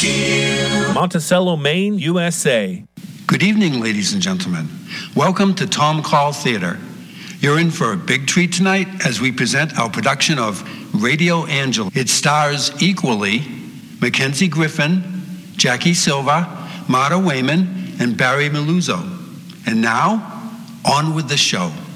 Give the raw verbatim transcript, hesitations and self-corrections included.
Monticello, Maine, U S A. Good evening, ladies and gentlemen. Welcome to Tom Call Theater. You're in for a big treat tonight as we present our production of Radio Angel. It stars equally Mackenzie Griffin, Jackie Silva, Marta Wayman, and Barry Miluzzo. And now, on with the show.